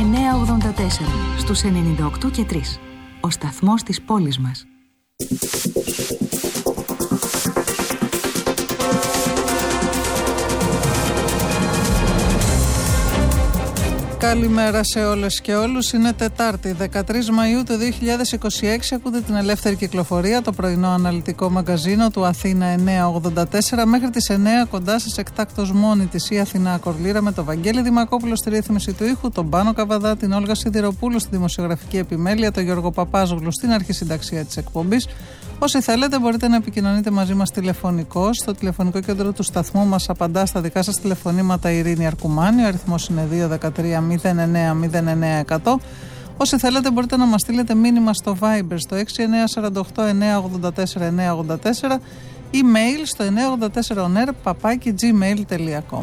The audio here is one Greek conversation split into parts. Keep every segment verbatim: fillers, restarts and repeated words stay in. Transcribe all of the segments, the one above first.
εννιακόσια ογδόντα τέσσερα στους ενενήντα οκτώ και τρία. Ο σταθμός της πόλης μας. Καλημέρα σε όλες και όλους. Είναι Τετάρτη, δεκατρείς Μαΐου του δύο χιλιάδες είκοσι έξι. Ακούτε την Ελεύθερη Κυκλοφορία, το πρωινό αναλυτικό μαγκαζίνο του Αθήνα εννιακόσια ογδόντα τέσσερα. Μέχρι τις εννιά κοντά σας εκτάκτως μόνη της η Αθηνά Κορλήρα, με τον Βαγγέλη Δημακόπουλο στη ρύθμιση του ήχου, τον Πάνο Καβαδά, την Όλγα Σιδηροπούλου στη δημοσιογραφική επιμέλεια, τον Γιώργο Παπάζογλου στην αρχισυνταξία της εκπομπής. Όσοι θέλετε μπορείτε να επικοινωνείτε μαζί μας τηλεφωνικώς. Στο τηλεφωνικό κέντρο του σταθμού μας απαντά στα δικά σας τηλεφωνήματα η Ειρήνη Αρκουμάνη. Ο αριθμός είναι δύο δεκατρία μηδέν εννέα μηδέν εννέα εκατό. Όσοι θέλετε μπορείτε να μας στείλετε μήνυμα στο Viber στο έξι εννέα τέσσερα οκτώ εννέα ογδόντα τέσσερα εννέα ογδόντα τέσσερα, email στο εννιακόσια ογδόντα τέσσερα ονέρ παπάκι τζι μέιλ τελεία κομ.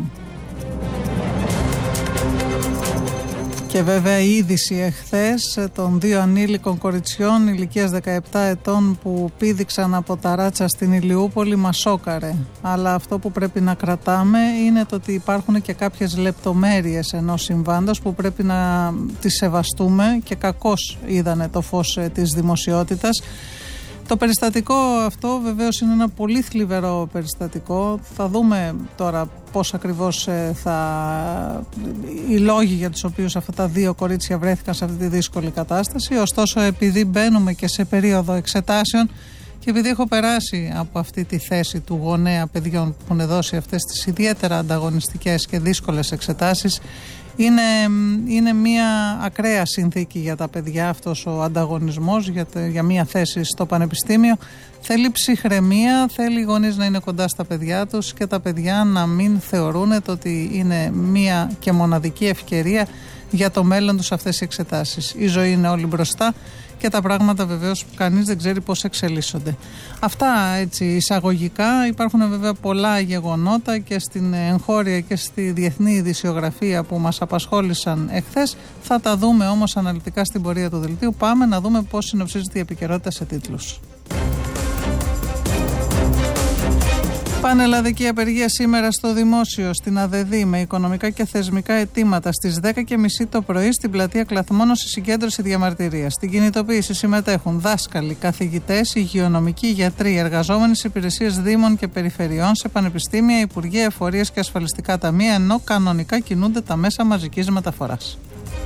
Και βέβαια η είδηση εχθές των δύο ανήλικων κοριτσιών ηλικίας δεκαεπτά ετών που πήδηξαν από ταράτσα στην Ηλιούπολη μας σόκαρε. Αλλά αυτό που πρέπει να κρατάμε είναι το ότι υπάρχουν και κάποιες λεπτομέρειες ενός συμβάντος που πρέπει να τις σεβαστούμε και κακώς είδανε το φως της δημοσιότητας. Το περιστατικό αυτό βεβαίως είναι ένα πολύ θλιβερό περιστατικό. Θα δούμε τώρα πώς ακριβώς θα... οι λόγοι για τους οποίους αυτά τα δύο κορίτσια βρέθηκαν σε αυτή τη δύσκολη κατάσταση. Ωστόσο, επειδή μπαίνουμε και σε περίοδο εξετάσεων και επειδή έχω περάσει από αυτή τη θέση του γονέα παιδιών που έχουν δώσει αυτές τις ιδιαίτερα ανταγωνιστικές και δύσκολες εξετάσεις, Είναι, είναι μια ακραία συνθήκη για τα παιδιά αυτός ο ανταγωνισμός για, για μια θέση στο πανεπιστήμιο. Θέλει ψυχραιμία, θέλει οι γονείς να είναι κοντά στα παιδιά τους και τα παιδιά να μην θεωρούν ότι είναι μια και μοναδική ευκαιρία για το μέλλον τους αυτές οι εξετάσεις. Η ζωή είναι όλη μπροστά και τα πράγματα βεβαίως κανείς δεν ξέρει πώς εξελίσσονται. Αυτά έτσι εισαγωγικά. Υπάρχουν βέβαια πολλά γεγονότα και στην εγχώρια και στη διεθνή ειδησιογραφία που μας απασχόλησαν εχθές. Θα τα δούμε όμως αναλυτικά στην πορεία του δελτίου. Πάμε να δούμε πώς συνοψίζεται η επικαιρότητα σε τίτλους. Πανελλαδική απεργία σήμερα στο Δημόσιο, στην ΑΔΔ, με οικονομικά και θεσμικά αιτήματα στις δέκα και μισή το πρωί στην πλατεία Κλαθμόνων σε συγκέντρωση διαμαρτυρίας. Στην κινητοποίηση συμμετέχουν δάσκαλοι, καθηγητές, υγειονομικοί, γιατροί, εργαζόμενοι σε υπηρεσίες δήμων και περιφερειών, σε πανεπιστήμια, υπουργεία, εφορίες και ασφαλιστικά ταμεία, ενώ κανονικά κινούνται τα μέσα μαζικής μεταφοράς.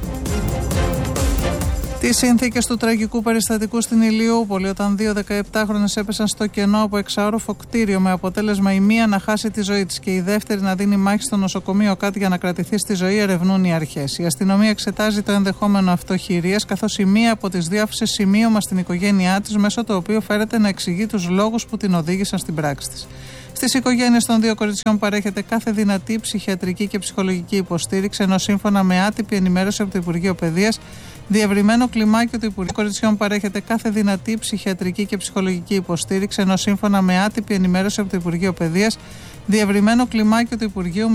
Τις συνθήκες του τραγικού περιστατικού στην Ηλιούπολη, όταν δύο δεκαεπτάχρονες έπεσαν στο κενό από εξάωροφο κτίριο, με αποτέλεσμα η μία να χάσει τη ζωή της και η δεύτερη να δίνει μάχη στο νοσοκομείο ΚΑΤ για να κρατηθεί στη ζωή, ερευνούν οι αρχές. Η αστυνομία εξετάζει το ενδεχόμενο αυτοχειρίας, καθώς η μία από τις δύο άφησε σημείωμα στην οικογένειά της, μέσω του οποίου φέρεται να εξηγεί τους λόγους που την οδήγησαν στην πράξη της. Στις οικογένειες των δύο κοριτσιών παρέχεται κάθε δυνατή ψυχιατρική και ψυχολογική υποστήριξη, ενώ σύμφωνα με άτυπη ενημέρωση από το Υπουργείο Παιδείας, διευρυμένο κλιμάκιο του Υπουργείου Κοριτσιών παρέχεται κάθε δυνατή ψυχιατρική και ψυχολογική υποστήριξη, ενώ σύμφωνα με άτυπη ενημέρωση από το Υπουργείο Παιδείας, διευρυμένο κλιμάκιο του Υπουργείου